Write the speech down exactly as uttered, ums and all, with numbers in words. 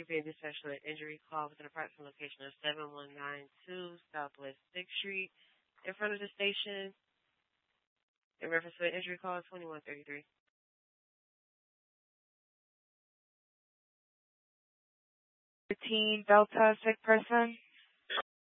you're being dispatched to an injury call with an approximate location of seven one nine two Southwest sixth Street in front of the station in reference to an injury call twenty-one thirty-three. thirteen Delta, sick person.